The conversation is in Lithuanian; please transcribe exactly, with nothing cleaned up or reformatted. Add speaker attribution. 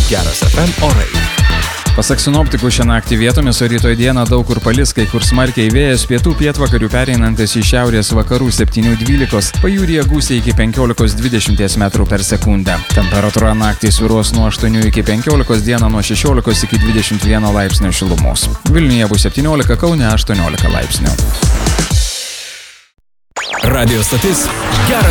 Speaker 1: Geras F M orai.
Speaker 2: Pasak sinoptikų, šią naktį vietomis, o rytoj dieną daug kur palis, kai kur smarkiai vėjas, pietų pietvakarių pereinantis į šiaurės vakarų septynių dvylikos, pajūryje gūsiai iki penkiolikos dvidešimt metrų per sekundę. Temperatūra naktį svyruos nuo aštuonių iki penkiolikos, dieną nuo šešiolikos iki dvidešimt vieno laipsnio šilumos. Vilniuje bus septyniolika, Kaune aštuoniolika laipsnių.
Speaker 1: Radio stotis Geras